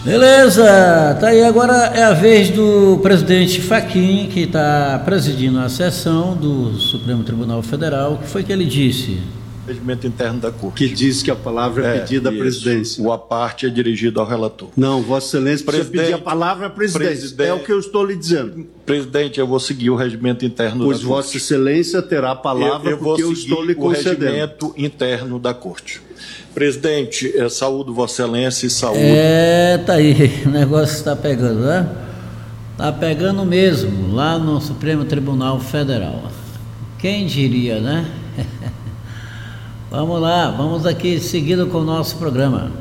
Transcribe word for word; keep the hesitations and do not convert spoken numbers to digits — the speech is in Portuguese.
Beleza, tá aí. Agora é a vez do presidente Fachin, que está presidindo a sessão do Supremo Tribunal Federal. O que foi que ele disse? Regimento interno da Corte. Que diz que a palavra é, é pedida à presidência. O a parte é dirigido ao relator. Não, Vossa Excelência precisa pedir a palavra à presidência. Presidente, é o que eu estou lhe dizendo. Presidente, eu vou seguir o regimento interno pois da Corte. Pois Vossa Excelência terá a palavra eu, eu porque eu estou lhe concedendo. O regimento interno da Corte. Presidente, é, saúdo Vossa Excelência e saúdo. É, tá aí, o negócio está pegando, né? Está pegando mesmo, lá no Supremo Tribunal Federal. Quem diria, né? Vamos lá, vamos aqui seguindo com o nosso programa.